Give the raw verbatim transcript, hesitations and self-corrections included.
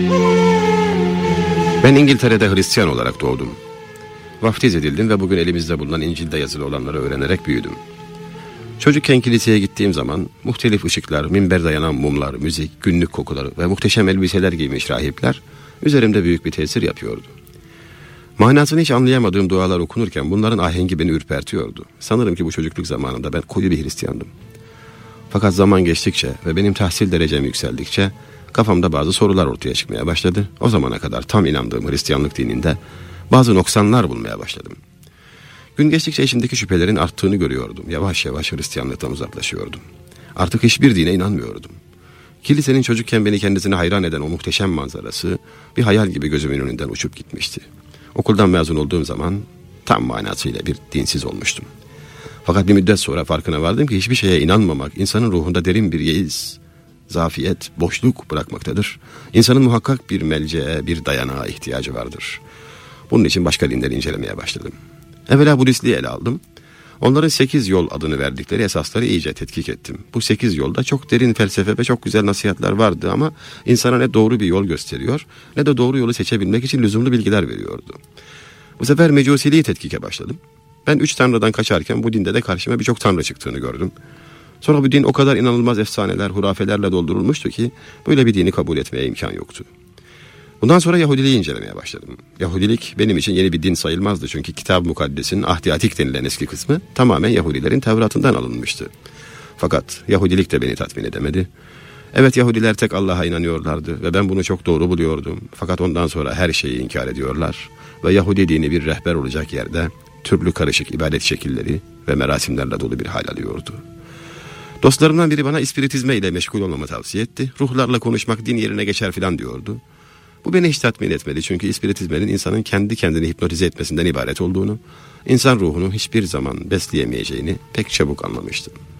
Ben İngiltere'de Hristiyan olarak doğdum. Vaftiz edildim ve bugün elimizde bulunan İncil'de yazılı olanları öğrenerek büyüdüm. Çocukken kiliseye gittiğim zaman muhtelif ışıklar, minber dayanan mumlar, müzik, günlük kokuları ve muhteşem elbiseler giymiş rahipler üzerimde büyük bir tesir yapıyordu. Manasını hiç anlayamadığım dualar okunurken bunların ahengi beni ürpertiyordu. Sanırım ki bu çocukluk zamanında ben koyu bir Hristiyandım. Fakat zaman geçtikçe ve benim tahsil derecem yükseldikçe kafamda bazı sorular ortaya çıkmaya başladı. O zamana kadar tam inandığım Hristiyanlık dininde bazı noksanlar bulmaya başladım. Gün geçtikçe içimdeki şüphelerin arttığını görüyordum. Yavaş yavaş Hristiyanlıktan uzaklaşıyordum. Artık hiçbir dine inanmıyordum. Kilisenin çocukken beni kendisine hayran eden o muhteşem manzarası bir hayal gibi gözümün önünden uçup gitmişti. Okuldan mezun olduğum zaman tam manasıyla bir dinsiz olmuştum. Fakat bir müddet sonra farkına vardım ki hiçbir şeye inanmamak insanın ruhunda derin bir yeis, zafiyet, boşluk bırakmaktadır. İnsanın muhakkak bir melceğe, bir dayanağa ihtiyacı vardır. Bunun için başka dinleri incelemeye başladım. Evvela Budistliği ele aldım. Onların sekiz yol adını verdikleri esasları iyice tetkik ettim. Bu sekiz yolda çok derin felsefe ve çok güzel nasihatler vardı ama insana ne doğru bir yol gösteriyor ne de doğru yolu seçebilmek için lüzumlu bilgiler veriyordu. Bu sefer Mecusiliği tetkike başladım. Ben üç tanrıdan kaçarken bu dinde de karşıma birçok tanrı çıktığını gördüm. Sonra bu din o kadar inanılmaz efsaneler, hurafelerle doldurulmuştu ki böyle bir dini kabul etmeye imkan yoktu. Bundan sonra Yahudiliği incelemeye başladım. Yahudilik benim için yeni bir din sayılmazdı çünkü Kitab-ı Mukaddes'in Ahdi Atik denilen eski kısmı tamamen Yahudilerin Tevrat'ından alınmıştı. Fakat Yahudilik de beni tatmin edemedi. Evet, Yahudiler tek Allah'a inanıyorlardı ve ben bunu çok doğru buluyordum. Fakat ondan sonra her şeyi inkar ediyorlar ve Yahudi dini bir rehber olacak yerde türlü karışık ibadet şekilleri ve merasimlerle dolu bir hal alıyordu. Dostlarımdan biri bana ispiritizme ile meşgul olmamı tavsiye etti. Ruhlarla konuşmak din yerine geçer filan diyordu. Bu beni hiç tatmin etmedi çünkü ispiritizmenin insanın kendi kendini hipnotize etmesinden ibaret olduğunu, insan ruhunu hiçbir zaman besleyemeyeceğini pek çabuk anlamıştım.